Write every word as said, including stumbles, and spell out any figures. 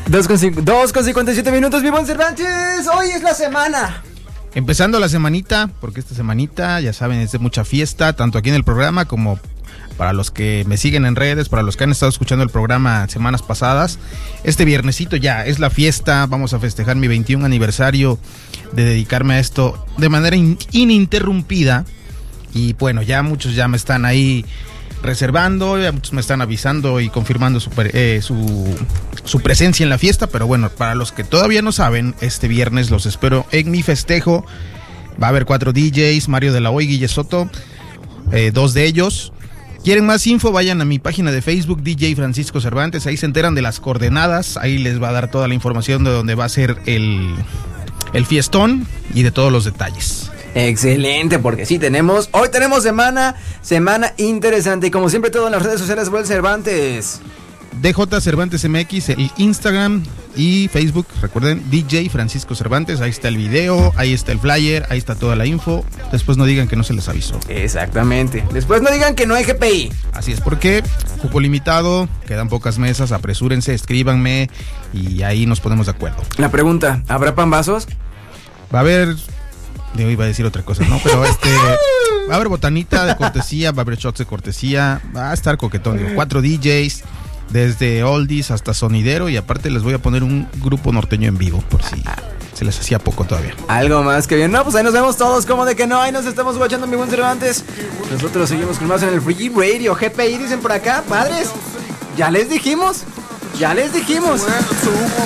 dos con cincuenta y siete minutos, mi buen Cervantes. Hoy es la semana. Empezando la semanita, porque esta semanita, ya saben, es de mucha fiesta, tanto aquí en el programa como para los que me siguen en redes, para los que han estado escuchando el programa semanas pasadas. Este viernesito ya es la fiesta, vamos a festejar mi veintiún aniversario de dedicarme a esto de manera in- ininterrumpida. Y bueno, ya muchos ya me están ahí reservando, ya muchos me están avisando y confirmando su, eh, su, su presencia en la fiesta. Pero bueno, para los que todavía no saben, este viernes los espero en mi festejo. Va a haber cuatro D Js, Mario de la O y Guille Soto, eh, dos de ellos. ¿Quieren más info? Vayan a mi página de Facebook, D J Francisco Cervantes, ahí se enteran de las coordenadas, ahí les va a dar toda la información de dónde va a ser el, el fiestón y de todos los detalles. Excelente, porque sí tenemos, hoy tenemos semana, semana interesante y como siempre todo en las redes sociales, buen Cervantes. D J Cervantes M X, el Instagram y Facebook, recuerden, D J Francisco Cervantes, ahí está el video, ahí está el flyer, ahí está toda la info. Después no digan que no se les avisó. Exactamente, después no digan que no hay G P I. Así es, porque cupo limitado, quedan pocas mesas, apresúrense, escríbanme y ahí nos ponemos de acuerdo. La pregunta, ¿habrá pambazos? Va a haber, yo iba a decir otra cosa, ¿no? Pero este, va a haber botanita de cortesía, va a haber shots de cortesía, va a estar coquetón, digo, cuatro D Js. Desde oldies hasta sonidero y aparte les voy a poner un grupo norteño en vivo por si se les hacía poco todavía. Algo más que bien. No, pues ahí nos vemos todos, como de que no, ahí nos estamos guachando, mi buen Cervantes. Nosotros seguimos con más en el Free Radio. G P I dicen por acá, padres. Ya les dijimos, ya les dijimos.